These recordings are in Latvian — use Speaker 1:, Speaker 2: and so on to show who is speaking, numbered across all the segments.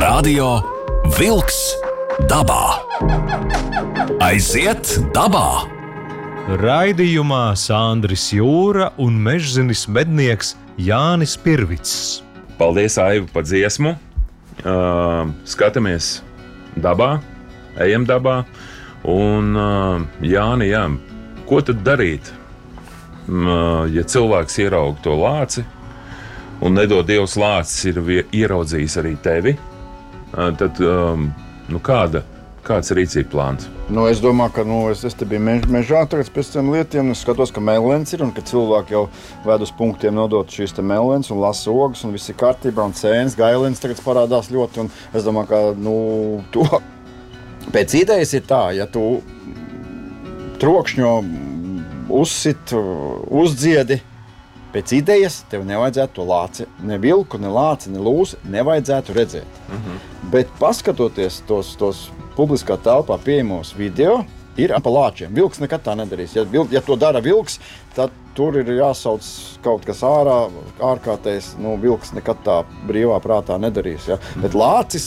Speaker 1: Radio Vilks dabā. Aiziet dabā!
Speaker 2: Raidījumā Sandris Jūra un mežzinis mednieks Jānis Pirvics.
Speaker 3: Paldies, Aiva, par dziesmu. Skatāmies dabā, ejam dabā. Un, Jāni, ko tad darīt, ja cilvēks ieraug to lāci un nedod Dievs lācis ir ieraudzījis arī tevi? Tad kāds ir rīcība plāns?
Speaker 4: Es domāju, ka es te biju mežā tagad pēc tiem lietiem, un es skatos, ka melens ir, un ka cilvēki jau ved uz punktiem nodot šīs te melens un lasa ogas, un viss ir kārtībā, un cēnas, gailens tagad parādās ļoti, un es domāju, ka to pēc idejas ir tā, ja tu trokšņo uzsit, uzdziedi, pēc idejas tev nevajadzētu to lāci, ne vilku, ne lāci, ne lūsi, nevajadzētu redzēt. Bet paskatoties tos publiskā telpā pieejamos video, ir pa lāčiem. Vilks nekad tā nedarīs. Ja to dara vilks, tad tur ir jāsauc kaut kas ārkārtējs. Vilks nekad tā brīvā prātā nedarīs. Ja? Bet lācis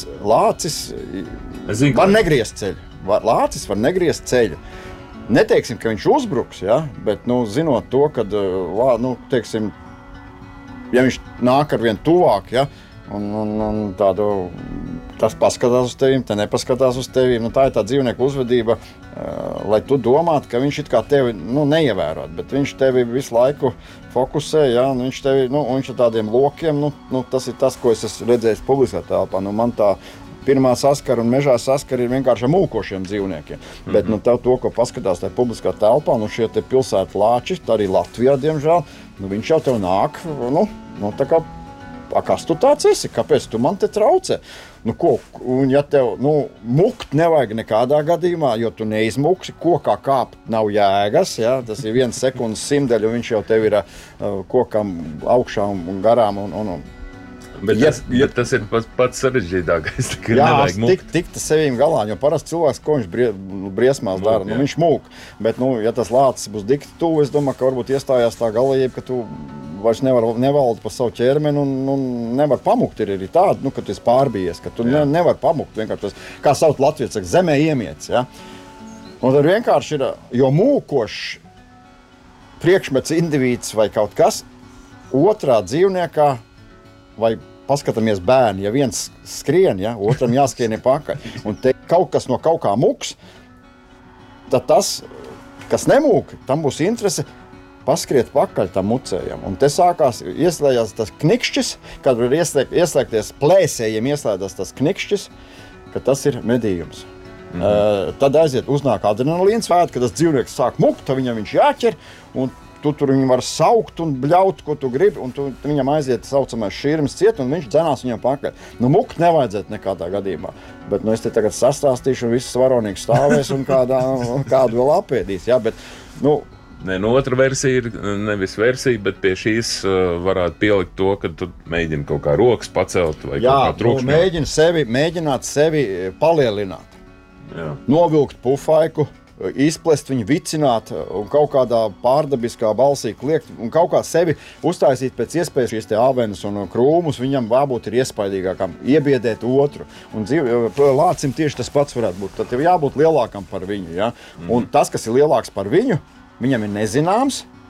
Speaker 4: var negriezt ceļu. Lācis var negriezt ceļu. Neteiksim, ka viņš uzbruks, ja? Bet zinot to, ka teiksim, ja viņš nāk ar vien tuvāk, ja? un tādu, tas paskatās uz tevīm, te nepaskatās uz tevīm. Tā ir tā dzīvnieku uzvedība, lai tu domātu, ka viņš it kā tevi neievērot, bet viņš tevi visu laiku fokusē, ja? Viņš ar tādiem lokiem, tas ir tas, ko es esmu redzējis publiskā telpā. Man tā pirmā saskara un mežā saskara ir vienkārši ar mūkošiem dzīvniekiem. Bet tev to, ko paskatās tajā publiskā telpā, šie te pilsētu lāči, tā arī Latvijā, diemžēl, viņš jau tev nāk, tā kā, kas tu tāds esi? Kāpēc tu man te traucē? Un ja tev, mukt nevajag nekādā gadījumā, jo tu neizmuksi, kokā kāpt nav jēgas, ja? Tas ir 1 sekundes simdeļu, un viņš jau tev ir kokam augšā un garām
Speaker 3: Bet tas ir pats sarežģītākais.
Speaker 4: Jā, tikt sevīm galā, jo parasti cilvēks, ko viņš briesmās dara, viņš mūk. Bet, ja tas lācis būs dikti tuvu, es domāju, ka varbūt iestājās tā galējība, ka tu vairs nevaldi par savu ķermeni un nevar pamukt. Ir arī tāda, ka tu esi pārbījies, ka tu nevar pamukt. Vienkārši tas, kā sauc latvieši, saka, zemē iemiec. Ja? Un tad vienkārši ir, jo mūkošs priekšmets indivīds vai kaut kas otrā dzīvniekā, vai paskatāmies bērni, ja viens skrien, ja, otram jāskrien pakaļ, un te kaut kas no kaut kā muks, tad tas, kas nemūk, tam būs interese paskriet pakaļ tam mucējam. Un te ieslēdzās tas knikšķis, kad var ieslēgties plēsējiem, ieslēdzās tas knikšķis, ka tas ir medījums. Tad uznāk adrenalīns vēt, kad tas dzīvnieks sāk mukt, tad viņam viņš jāķer, un tu tur viņu var saukt un bļaut, ko tu gribi, un viņam aiziet saucamais šķirmes ciet, un viņš dzenās viņam pakaļ. Mukt nevajadzētu nekādā gadījumā. Bet es te tagad sastāstīšu, un viss varonīgi stāvēs, un kādu vēl apēdīs. Ja? Bet,
Speaker 3: otra versija ir nevis versija, bet pie šīs varētu pielikt to, ka tu mēģini kaut kā rokas pacelt vai kaut kā trokšņot.
Speaker 4: Mēģināt sevi palielināt. Jā. Novilkt pufaiku, izplest viņu, vicināt un kaut kādā pārdabiskā balsī kliegt un kaut kā sevi uztaisīt pēc iespējas šīs te avenes un krūmus, viņam jābūt ir iespaidīgākam, iebiedēt otru. Un lācim tieši tas pats varētu būt. Tad tev jābūt lielākam par viņu. Ja? Un tas, kas ir lielāks par viņu, viņam ir nezināms,